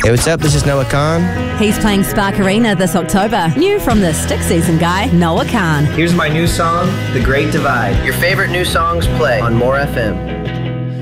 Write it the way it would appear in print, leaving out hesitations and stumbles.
Hey, what's up? This is Noah Khan. He's playing Spark Arena this October. New from the Stick Season guy, Noah Khan. Here's my new song, The Great Divide. Your favorite new songs play on More FM.